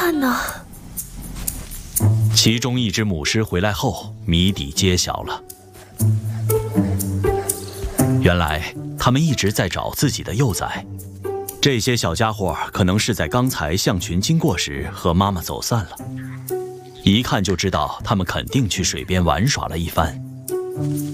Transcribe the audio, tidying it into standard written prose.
看呢？ 其中一只母狮回来后，谜底揭晓了。原来他们一直在找自己的幼崽，这些小家伙可能是在刚才象群经过时和妈妈走散了，一看就知道他们肯定去水边玩耍了一番。